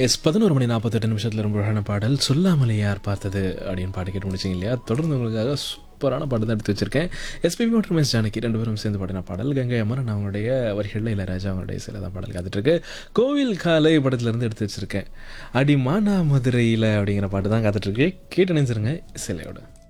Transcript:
S 11:48 ரொம்ப அழகான பாடல் சொல்லாமலே யார் பார்த்தது அப்படின்னு பாட்டு கேட்டு முடிச்சிங்க இல்லையா? தொடர்ந்து உங்களுக்காக சூப்பரான பாட்டு தான் எடுத்து வச்சிருக்கேன். எஸ்பிபி மற்றும் எஸ் ஜானகி 2 பேரும் சேர்ந்து பாடின பாடல். கங்கை அமரன் அவங்களுடைய வரிகளில் இளையராஜா அவங்களுடைய சில தான் பாடல் காத்துட்ருக்கு. கோவில் காலை படத்துலேருந்து எடுத்து வச்சிருக்கேன். அடி மானா மதுரையில் அப்படிங்கிற பாட்டு தான் காத்துட்ருக்கு. கேட்டு நினைச்சிருங்க சிலையோட.